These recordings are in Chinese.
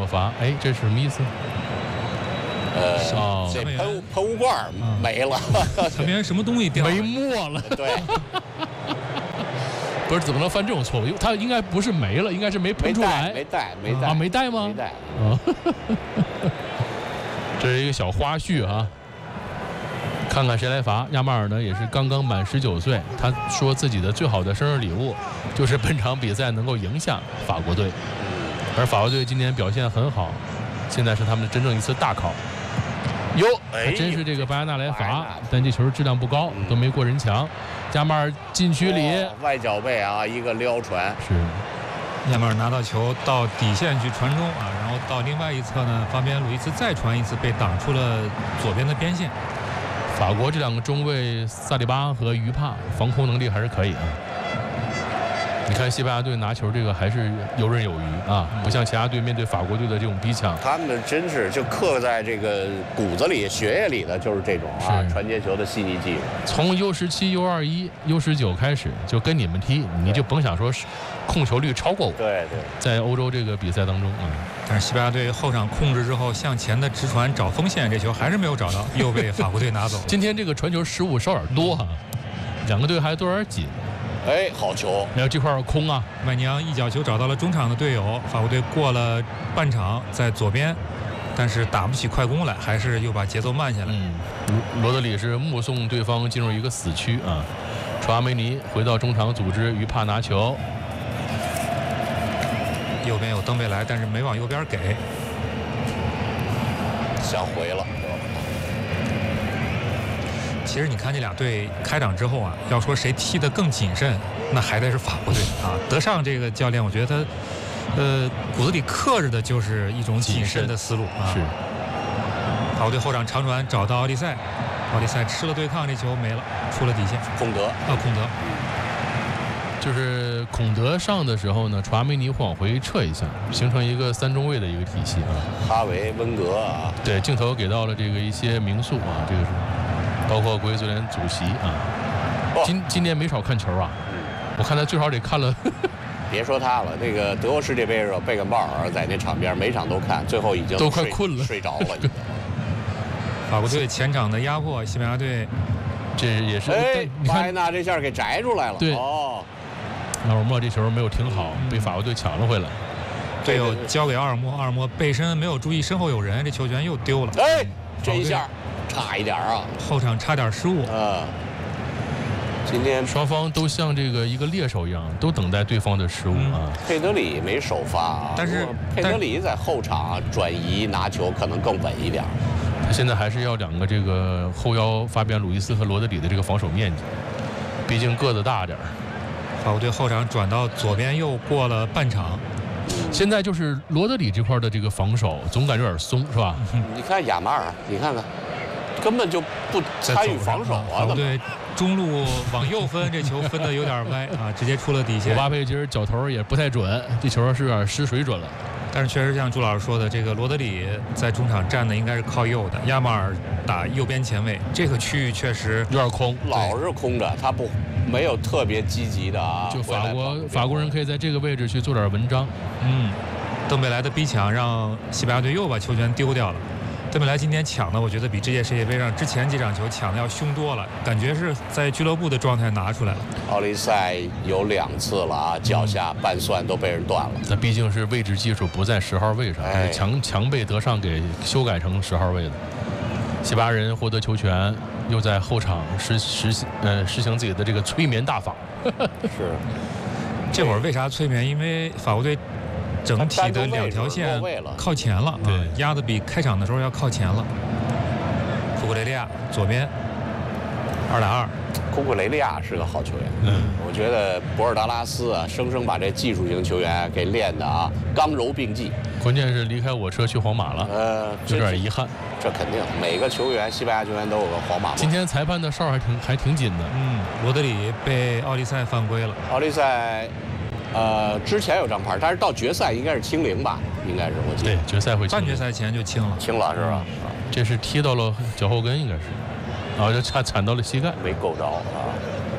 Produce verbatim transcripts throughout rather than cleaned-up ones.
罚。哎，这是什么意思？ 呃， 哦、 这喷喷雾罐没了， 前面什么东西掉没墨了。 对， 不是怎么能犯这种错误？他应该不是没了，应该是没喷出来， 没带，没带啊，没带吗？ 没带。 啊，这是一个小花絮啊。看看谁来罚。亚马尔呢也是刚刚满十九岁，他说自己的最好的生日礼物就是本场比赛能够赢下法国队，而法国队今年表现很好，现在是他们的真正一次大考。哟，还真是这个巴亚纳来罚，但这球质量不高，都没过人墙。亚马尔禁区里、 哦、外脚背啊，一个撩传， 是亚马尔拿到球到底线去传中啊，然后到另外一侧呢，法比安·鲁伊斯再传一次，被挡出了左边的边线。 法国这两个中卫萨利巴和于帕防空能力还是可以啊。你看西班牙队拿球这个还是游刃有余啊，不像其他队面对法国队的这种逼抢。 他们真是就刻在这个骨子里、血液里的就是这种啊传接球的细腻技术。 从 U 十七、U 二十一、U 十九开始就跟你们踢，你就甭想说控球率超过我。 对对， 在欧洲这个比赛当中啊、嗯， 但是西班牙队后场控制之后向前的直传找锋线，这球还是没有找到，又被法国队拿走。 今天这个传球失误稍点多哈、啊，两个队还都有点紧。 哎，好球！ 然后这块空啊， 麦尼昂一脚球找到了中场的队友，法国队过了半场在左边，但是打不起快攻来，还是又把节奏慢下来。 嗯，罗德里是目送对方进入一个死区啊。楚阿梅尼回到中场组织，于帕拿球， 右边有登贝莱，但是没往右边给， 想回了。 其实你看这俩队开场之后啊，要说谁踢得更谨慎，那还得是法国队啊。德尚这个教练，我觉得他，呃，骨子里刻着的就是一种谨慎的思路啊。 是。 法国队后场长传找到奥利塞，奥利塞吃了对抗，这球没了，出了底线。 孔德啊，孔德。 就是孔德上的时候呢，楚阿梅尼会往回撤一下，形成一个三中卫的一个体系啊。 哈维、温格啊。 对，镜头给到了这个一些名宿啊，这个是。包括国际足联主席啊，今今年没少看球啊，我看他最少得看了。 别说他了，那个德国世界杯时候，贝根鲍尔在那场边每场都看，最后已经都快困了， 睡着了。 法国队前场的压迫，西班牙队这也是。 哎，巴耶纳这下给摘出来了。 对。 哦， 奥尔莫这球没有停好， 嗯、 被法国队抢了回来。 队友交给奥尔莫，奥尔莫背身没有注意身后有人，这球权又丢了。 哎，这一下。差一点啊， 后场差点失误啊。今天双方都像这个一个猎手一样，都等待对方的失误啊。 嗯、佩德里没首发啊， 但是佩德里在后场转移拿球可能更稳一点。 他现在还是要两个这个后腰发边鲁伊斯和罗德里的这个防守面积，毕竟个子大点儿。 法国队后场转到左边又过了半场。 现在就是罗德里这块的这个防守总感觉有点松，是吧？ 你看亚马尔，你看看。根本就不参与防守啊！ 法国队中路往右分，这球分的有点歪啊，直接出了底线。 姆巴佩今儿脚头也不太准，这球是有点失水准了。 但是确实像朱老师说的，这个罗德里在中场站的应该是靠右的，亚马尔打右边前卫，这个区域确实有点空， 老是空着，他不没有特别积极的啊。 就法国法国人可以在这个位置去做点文章。 嗯，登贝莱的逼抢让西班牙队又把球权丢掉了。登贝莱今天抢的，我觉得比这届世界杯上之前几场球抢的要凶多了，感觉是在俱乐部的状态拿出来了。 奥利塞有两次了啊，脚下半蒜都被人断了。 那毕竟是位置技术不在十号位上， 哎、 强强被德尚给修改成十号位的。西班牙人获得球权，又在后场实实呃实行自己的这个催眠大法。 是， 这会儿为啥催眠？因为法国队。整体的两条线靠前了， 对， 压的比开场的时候要靠前了。库库雷利亚左边，二打二。 库库雷利亚是个好球员， 嗯， 我觉得博尔达拉斯啊，生生把这技术型球员给练的啊，刚柔并济。 关键是离开我车去皇马了， 呃， 有点遗憾。 这肯定，每个球员，西班牙球员都有个皇马。 今天裁判的哨还挺还挺紧的。 嗯，罗德里被奥利塞犯规了。 奥利塞。呃，之前有张牌，但是到决赛应该是清零吧？应该是我记得。 对，决赛会清。 半决赛前就清了， 清了是吧？ 嗯、这是踢到了脚后跟，应该是，然后就差铲到了膝盖， 没够着啊。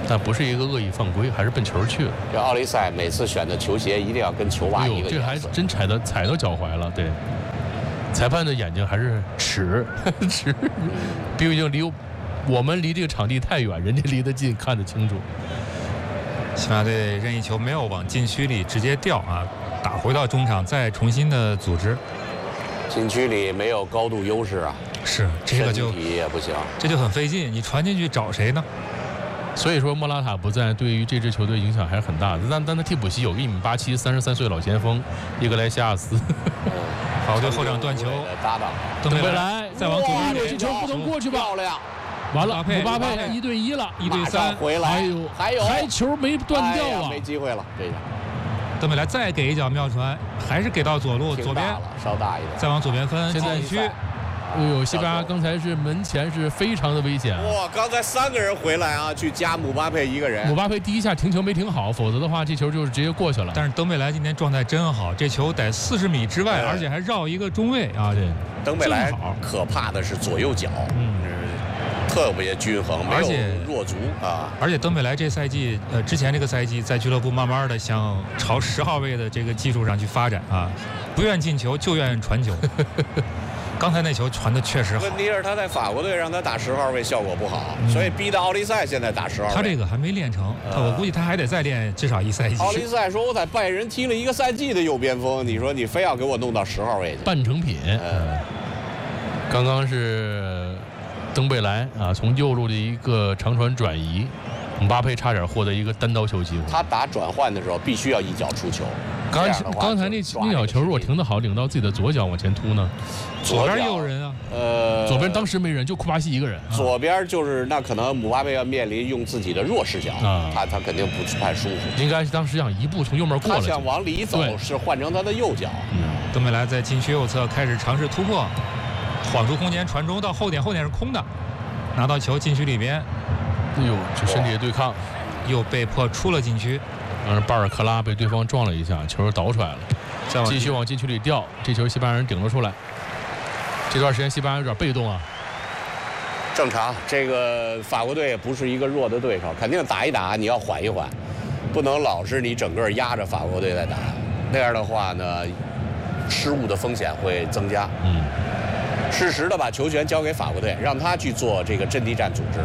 但不是一个恶意犯规，还是奔球去了。 这奥利赛每次选的球鞋一定要跟球袜一个颜色。 这还真踩到踩到脚踝了，对。裁判的眼睛还是尺尺，毕竟离我们离这个场地太远，人家离得近，看得清楚。 西班牙队任意球没有往禁区里直接掉啊，打回到中场再重新的组织。 禁区里没有高度优势啊， 是这个就身体也不行， 这就很费劲。你传进去找谁呢？ 所以说莫拉塔不在，对于这支球队影响还是很大的。但但他替补席有个一米八七、三十三岁老前锋伊格莱西亚斯。 法国队后场断球， 搭档登贝莱再往左边， 这球不能过去吧？ 漂亮！ 完了，姆巴佩一对一了， 一对三回来， 还有还有还球没断掉啊， 没机会了。这下登贝莱再给一脚妙传，还是给到左路左边， 稍大一点， 再往左边分。 现在禁区。 哎呦，西班牙刚才是门前是非常的危险。 哇，刚才三个人回来啊，去加姆巴佩一个人。 姆巴佩第一下停球没停好，否则的话这球就是直接过去了。 但是登贝莱今天状态真好，这球在四十米之外，而且还绕一个中卫啊，对。 登贝莱可怕的是左右脚，嗯，特别均衡， 而且弱足啊。 而且登贝莱这赛季，呃，之前这个赛季在俱乐部慢慢的向朝十号位的这个技术上去发展啊，不愿进球就愿传球。刚才那球传的确实好。 问题是他在法国队让他打十号位效果不好，嗯、所以逼得奥利赛现在打十号位。 他这个还没练成，呃、我估计他还得再练至少一赛季。 奥利赛说：“我在拜仁踢了一个赛季的右边锋，你说你非要给我弄到十号位去？” 半成品。嗯，刚刚是登贝莱啊，从右路的一个长传转移，姆巴佩差点获得一个单刀球机会。 他打转换的时候必须要一脚出球。 刚刚才那那脚球如果停得好，领到自己的左脚往前突呢？ 左边也有人啊， 呃， 左边当时没人，就库巴西一个人。 啊、左边就是那可能姆巴佩要面临用自己的弱势脚，啊、他他肯定不太舒服。 应该是当时想一步从右面过了， 他想往里走是换成他的右脚。 嗯，登贝莱在禁区右侧开始尝试突破，晃出空间传中到后点，后点是空的，拿到球禁区里边， 哎呦，这身体对抗， 又被迫出了禁区。 让巴尔克拉被对方撞了一下，球倒出来了，继续往禁区里掉。这球西班牙人顶了出来。这段时间西班牙有点被动啊。 正常，这个法国队也不是一个弱的对手，肯定打一打你要缓一缓，不能老是你整个压着法国队在打，那样的话呢，失误的风险会增加。嗯，适时的把球权交给法国队，让他去做这个阵地战组织，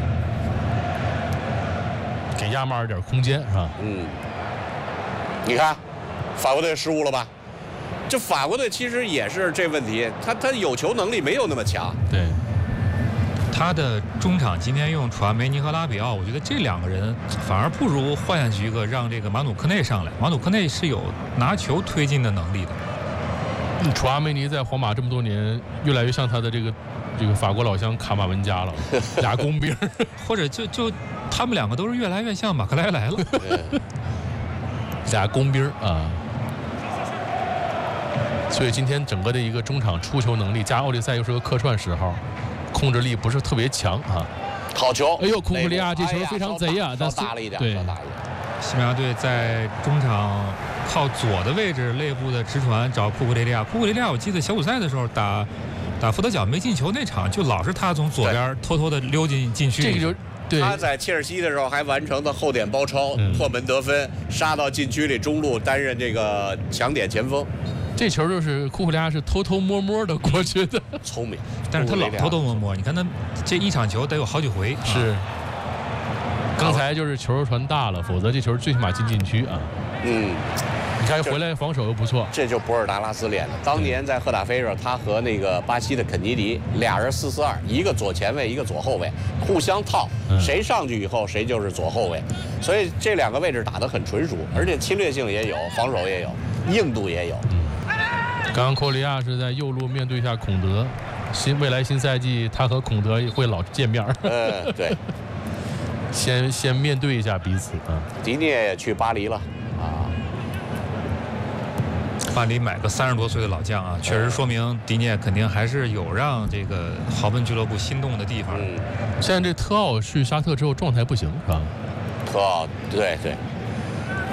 给亚马尔点空间是吧？ 嗯。你看，法国队失误了吧？这法国队其实也是这问题，他他有球能力没有那么强。 对， 他的中场今天用楚阿梅尼和拉比奥，我觉得这两个人反而不如换下去一个让这个马努科内上来。马努科内是有拿球推进的能力的。 嗯，楚阿梅尼在皇马这么多年，越来越像他的这个这个法国老乡卡马文加了，俩工兵， 或者就就他们两个都是越来越像马克莱莱了。 俩工兵啊，所以今天整个的一个中场出球能力加奥利赛又是个客串十号，控制力不是特别强啊。 好球！ 哎呦，库库利亚这球非常贼啊， 但大了一点， 对， 大一点。 西班牙队在中场靠左的位置内部的直传找库库雷利亚。库库雷利亚，我记得小组赛的时候打打福德角没进球那场，就老是他从左边偷偷的溜进禁区。 这个就。对， 他在切尔西的时候还完成了后点包抄，嗯、破门得分，杀到禁区里中路担任这个抢点前锋。 这球就是库库利亚是偷偷摸摸的过去的， 聪明。 但是他老偷偷摸摸，你看他这一场球得有好几回。 是。啊、刚才就是球传大了，否则这球最起码进禁区啊。 嗯。 你看回来防守又不错， 这就博尔达拉斯练的。当年在赫塔菲时候，他和那个巴西的肯尼迪俩人四四二，一个左前卫，一个左后卫，互相套，谁上去以后谁就是左后卫。所以这两个位置打得很纯熟，而且侵略性也有，防守也有，硬度也有。 刚刚库利亚是在右路面对一下孔德，新未来新赛季他和孔德会老见面。 嗯，对， 先先面对一下彼此啊。 迪涅也去巴黎了啊。 巴黎买个三十多岁的老将啊，确实说明迪涅肯定还是有让这个豪奔俱乐部心动的地方。 嗯， 现在这特奥去沙特之后状态不行是吧？ 特奥，对对，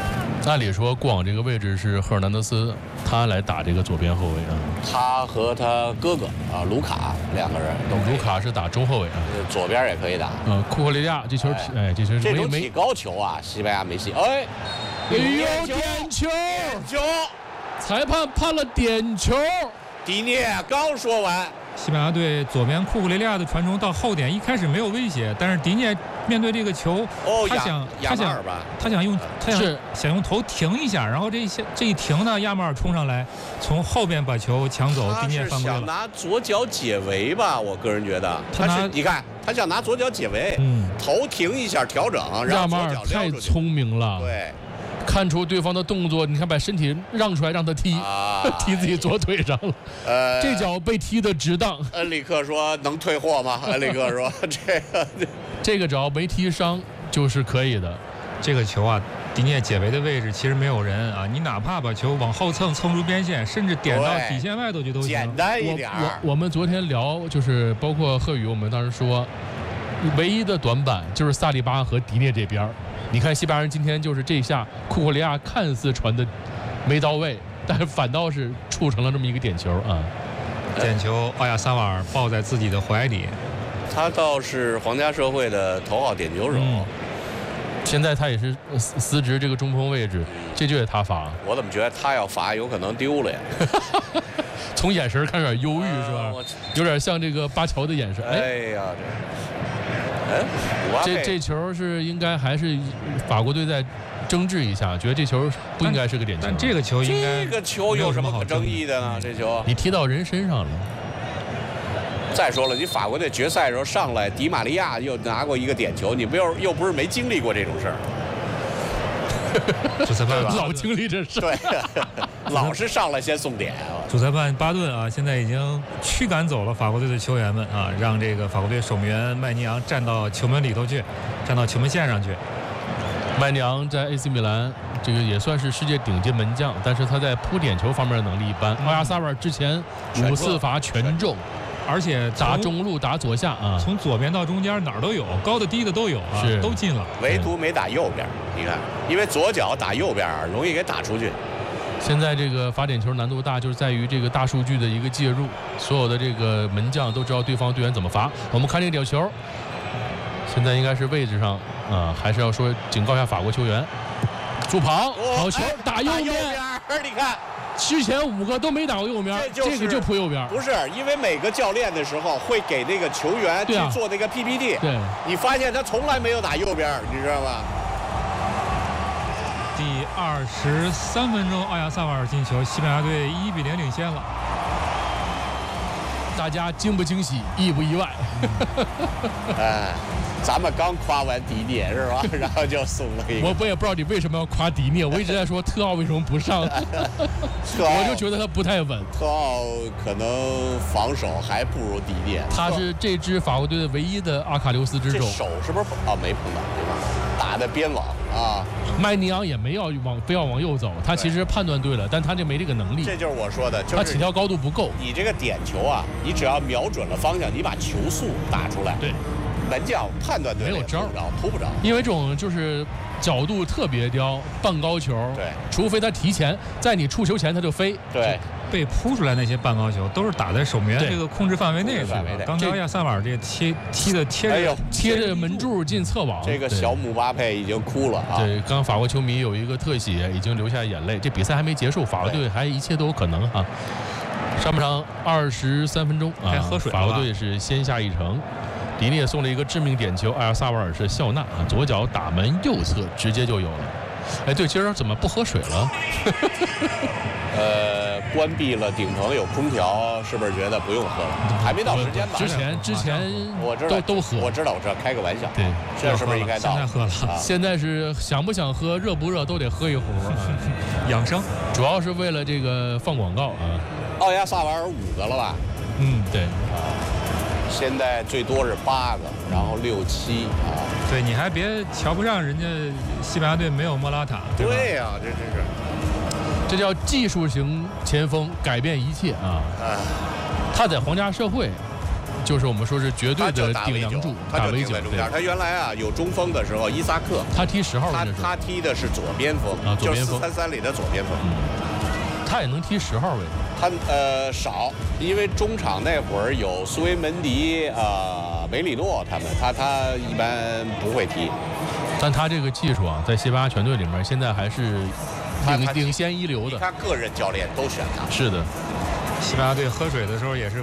按理说过往这个位置是赫尔南德斯，他来打这个左边后卫啊。 他和他哥哥啊卢卡两个人都可以卢卡是打中后卫啊， 呃左边也可以打。 呃，库克雷利亚这球， 哎哎，这球这种没没， 起高球啊，西班牙没戏。哎， 哎呦，点球！ 球！ 裁判判了点球。 迪涅刚说完， 西班牙队左边库库雷利亚的传中到后点，一开始没有威胁，但是迪涅面对这个球， 哦，亚他想他想亚马尔吧， 他想用他想是想用头停一下，然后这一下这一停呢，亚马尔冲上来，从后边把球抢走，迪他是涅犯规了。 想拿左脚解围吧？我个人觉得， 他拿是你看，他想拿左脚解围， 嗯， 头停一下调整，然亚马尔后左脚太撩出去。 聪明了， 对看出对方的动作，你看把身体让出来让他踢， 啊， 踢自己左腿上了， 呃， 这脚被踢的值当。 恩里克说能退货吗？恩里克说这个这个只要没踢伤就是可以的。 这个球啊，迪涅解围的位置其实没有人啊，你哪怕把球往后蹭，蹭出边线，甚至点到对底线外头去都简行。 我单一点儿。 我我们昨天聊，就是包括贺宇，我们当时说，唯一的短板就是萨利巴和迪涅这边儿。你看西班牙人今天就是这一下，库库雷亚看似传的没到位，但是反倒是促成了这么一个点球啊。 点球，奥亚萨瓦尔抱在自己的怀里。 他倒是皇家社会的头号点球手， 嗯现在他也是司司职这个中锋位置，这就得他罚。 我怎么觉得他要罚有可能丢了呀？ 从眼神看有点忧郁是吧？ 呃我有点像这个巴乔的眼神。哎， 哎呀，这，哎，姆巴佩这这球是应该还是法国队在争执一下，觉得这球不应该是个点球。 但这个球应该这个球有什么可争议的呢？这球， 你踢到人身上了。 再说了，你法国队决赛的时候上来，迪玛利亚又拿过一个点球，你不又又不是没经历过这种事儿。 主裁判老经历这事。 对，老是上来先送点啊。 主裁判巴顿啊，现在已经驱赶走了法国队的球员们啊，让这个法国队守门员麦尼昂站到球门里头去，站到球门线上去。 麦尼昂在 A C 米兰这个也算是世界顶尖门将，但是他在扑点球方面的能力一般。奥亚萨瓦尔之前五次罚全中， 而且打中路打左下啊， 从左边到中间哪儿都有，高的低的都有啊， 是都进了。 唯独没打右边，你看，因为左脚打右边容易给打出去。 现在这个罚点球难度大，就是在于这个大数据的一个介入，所有的这个门将都知道对方队员怎么罚。我们看这个点球，现在应该是位置上啊，还是要说警告一下法国球员。助跑，好球，打右边， 你看。 之前五个都没打过右边， 这, 这个就扑右边。 不是，因为每个教练的时候会给那个球员去做那个 P P T， 对， 你发现他从来没有打右边，你知道吗？ 第二十三分钟，奥亚萨瓦尔进球，西班牙队一比零领先了。 大家惊不惊喜，意不意外？ 哎，咱们刚夸完迪涅是吧？然后就送了一个。 我我也不知道你为什么要夸迪涅，我一直在说特奥为什么不上，我就觉得他不太稳。 特奥可能防守还不如迪涅。 他是这支法国队的唯一的阿卡留斯之种。 手是不是啊？没碰到对吧？打的边网啊。 麦尼昂也没要往非要往右走，他其实判断对了，但他就没这个能力。 这就是我说的，就是他起跳高度不够。 你这个点球啊，你只要瞄准了方向，你把球速打出来。 对。 门将判断对了， 没有招， 扑不着， 因为这种就是角度特别刁，半高球， 对， 除非他提前在你触球前他就飞， 对， 被扑出来那些半高球都是打在守门员这个控制范围内的。刚才奥亚萨瓦尔这贴踢的贴着、 哎、 贴着门柱进侧网， 这个小姆巴佩已经哭了啊！ 对，刚法国球迷有一个特写，已经流下眼泪。这比赛还没结束，法国队还一切都有可能哈。上半场二十三分钟啊， 喝水法国队是先下一城。迪涅送了一个致命点球，艾尔萨瓦尔是笑纳啊，左脚打门右侧直接就有了。哎，对，今儿怎么不喝水了？ 呃，关闭了顶棚有空调，是不是觉得不用喝了？还没到时间吧？ 之前之前我知道都都喝， 我知道我知道，开个玩笑。 对， 这是不是应该到？ 现在喝了， 啊、 现在是想不想喝，热不热都得喝一壶， 养生， 主要是为了这个放广告啊。 奥亚萨瓦尔五个了吧？ 嗯，对。 啊。现在最多是八个，然后六七啊。 对，你还别瞧不上人家西班牙队没有莫拉塔。对呀、啊，这真是， 这叫技术型前锋改变一切啊！ 啊， 他在皇家社会就是我们说是绝对的顶梁柱， 打围九。 他原来啊有中锋的时候，伊萨克， 他踢十号位的时候， 他踢的是左边锋啊，左边锋， 三三里的左边锋。 嗯，他也能踢十号位。 他呃少，因为中场那会儿有苏维门迪啊、呃、梅里诺他们，他他一般不会踢。 但他这个技术啊，在西班牙全队里面现在还是领领先一流的。 他个人教练都选他。 是的。 西班牙队喝水的时候也是